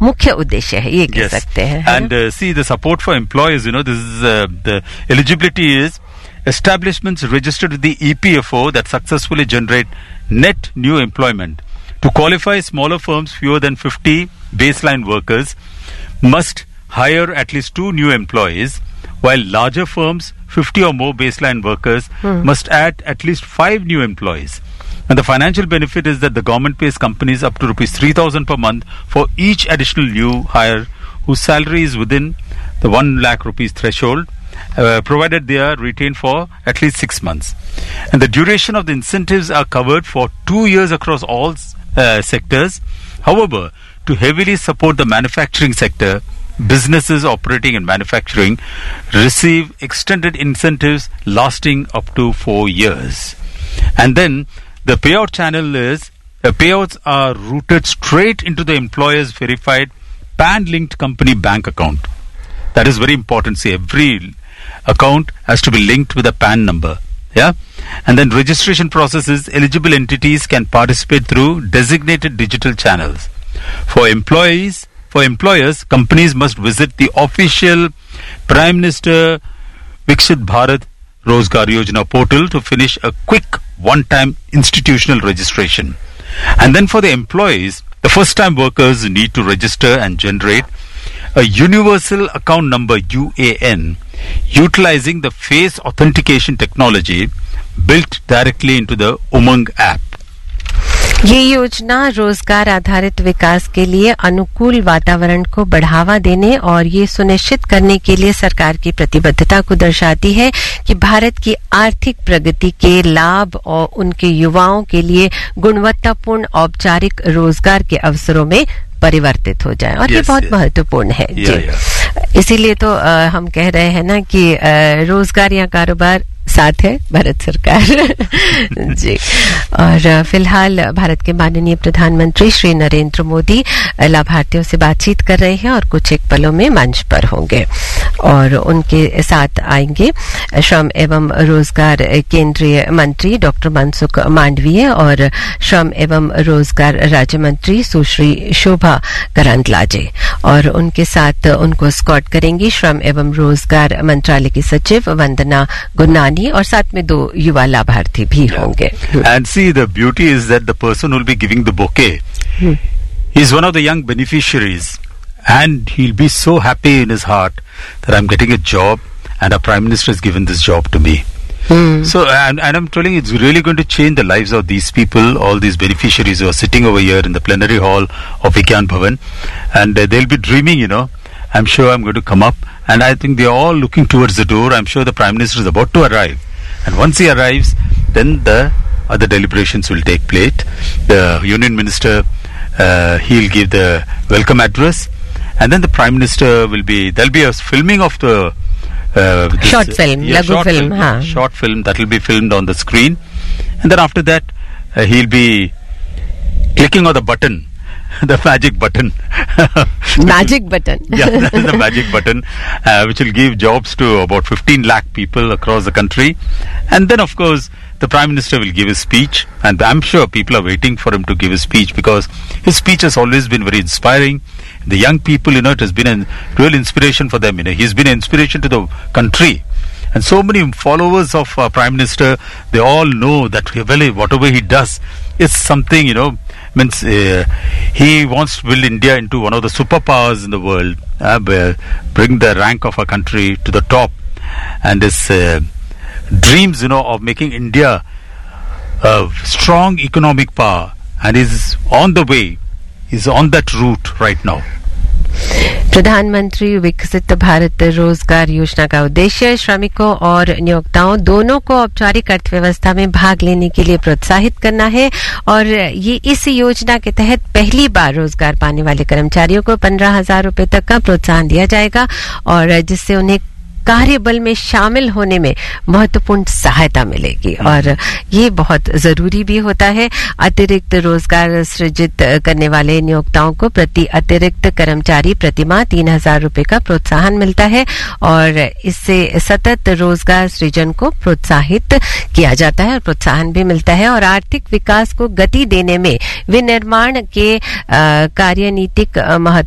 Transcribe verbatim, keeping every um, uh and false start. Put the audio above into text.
मुख्य उद्देश्य है, ये कह सकते हैं. And uh, see the support for employers, you know, this is uh, the eligibility is establishments registered with the E P F O that successfully generate net new employment. To qualify, smaller firms fewer than fifty baseline workers must hire at least two new employees, while larger firms, fifty or more baseline workers, hmm. must add at least five new employees. And the financial benefit is that the government pays companies up to rupees three thousand per month for each additional new hire whose salary is within the one lakh rupees threshold, uh, provided they are retained for at least six months. And the duration of the incentives are covered for two years across all uh, sectors. However, to heavily support the manufacturing sector, businesses operating in manufacturing receive extended incentives lasting up to four years. And then the payout channel is, uh, payouts are routed straight into the employer's verified P A N-linked company bank account. That is very important. See, every account has to be linked with a P A N number. Yeah? And then registration processes, eligible entities can participate through designated digital channels. For employees, for employers, companies must visit the official Prime Minister Viksit Bharat Rozgar Yojana portal to finish a quick one-time institutional registration. And then for the employees, the first-time workers need to register and generate a universal account number U A N utilizing the face authentication technology built directly into the Umang app. ये योजना रोजगार आधारित विकास के लिए अनुकूल वातावरण को बढ़ावा देने और ये सुनिश्चित करने के लिए सरकार की प्रतिबद्धता को दर्शाती है कि भारत की आर्थिक प्रगति के लाभ और उनके युवाओं के लिए गुणवत्तापूर्ण औपचारिक रोजगार के अवसरों में परिवर्तित हो जाए. और yes, ये बहुत yes. महत्वपूर्ण है. yeah, जी yeah. इसीलिए तो आ, हम कह रहे हैं ना कि आ, रोजगार या कारोबार साथ है भारत सरकार. जी. और फिलहाल भारत के माननीय प्रधानमंत्री श्री नरेंद्र मोदी लाभार्थियों से बातचीत कर रहे हैं और कुछ एक पलों में मंच पर होंगे और उनके साथ आएंगे श्रम एवं रोजगार केंद्रीय मंत्री डॉक्टर मनसुख मांडवीय और श्रम एवं रोजगार राज्य मंत्री सुश्री शोभा करंदलाजे. और उनके साथ उनको स्कॉट करेंगी श्रम एवं रोजगार मंत्रालय की सचिव वंदना गुरनानी और साथ में दो युवा लाभार्थी भी होंगे. And see, the beauty is that the person who will be giving the bouquet hmm. is one of the young beneficiaries, and he'll be so happy in his heart that I'm getting a job and our Prime Minister has given this job to me. Hmm. So, and, and I'm telling you, it's really going to change the lives of these people, all these beneficiaries who are sitting over here in the plenary hall of Vigyan Bhavan, and uh, they'll be dreaming, you know, I'm sure I'm going to come up, and I think they're all looking towards the door. I'm sure the Prime Minister is about to arrive, and once he arrives, then the other deliberations will take place. The Union Minister, uh, he'll give the welcome address, and then the Prime Minister will be, there'll be a filming of the uh, this, short film, uh, yeah, lagu short film, film हाँ. short film that will be filmed on the screen, and then after that uh, he'll be clicking on the button, the magic button. Magic button. Yeah, that is the magic button, uh, which will give jobs to about fifteen lakh people across the country. And then, of course, the Prime Minister will give his speech, and I'm sure people are waiting for him to give his speech because his speech has always been very inspiring. The young people, you know, it has been a real inspiration for them. You know, he's been an inspiration to the country. And so many followers of uh, Prime Minister, they all know that well, whatever he does is something, you know, means uh, he wants to build India into one of the superpowers in the world, uh, bring the rank of our country to the top, and his uh, dreams, you know, of making India a strong economic power, and is on the way, is on that route right now. प्रधानमंत्री विकसित भारत रोजगार योजना का उद्देश्य श्रमिकों और नियोक्ताओं दोनों को औपचारिक अर्थव्यवस्था में भाग लेने के लिए प्रोत्साहित करना है. और ये इस योजना के तहत पहली बार रोजगार पाने वाले कर्मचारियों को पंद्रह हजार रुपए तक का प्रोत्साहन दिया जाएगा और जिससे उन्हें कार्यबल में शामिल होने में महत्वपूर्ण सहायता मिलेगी. और ये बहुत जरूरी भी होता है. अतिरिक्त रोजगार सृजित करने वाले नियोक्ताओं को प्रति अतिरिक्त कर्मचारी प्रतिमाह तीन हजार रुपए का प्रोत्साहन मिलता है और इससे सतत रोजगार सृजन को प्रोत्साहित किया जाता है और प्रोत्साहन भी मिलता है. और आर्थिक विकास को गति देने में विनिर्माण के कार्यनीतिक महत्व